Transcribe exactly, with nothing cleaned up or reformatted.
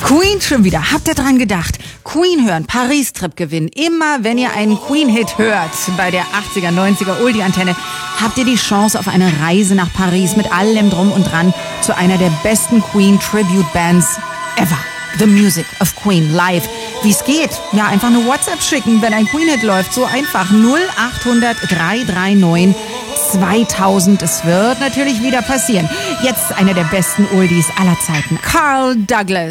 Queen schon wieder. Habt ihr dran gedacht? Queen hören, Paris-Trip gewinnen. Immer wenn ihr einen Queen-Hit hört bei der achtziger, neunziger Oldie-Antenne, habt ihr die Chance auf eine Reise nach Paris mit allem Drum und Dran zu einer der besten Queen-Tribute-Bands ever. The Music of Queen live. Wie es geht? Ja, einfach eine WhatsApp schicken, wenn ein Queen-Hit läuft. So einfach. null achthundert, drei drei neun, zweitausend. Es wird natürlich wieder passieren. Jetzt einer der besten Oldies aller Zeiten. Carl Douglas.